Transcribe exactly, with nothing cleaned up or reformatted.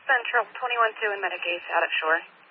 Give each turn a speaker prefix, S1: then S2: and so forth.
S1: Central, twenty-one two in Meadowgate, out at shore.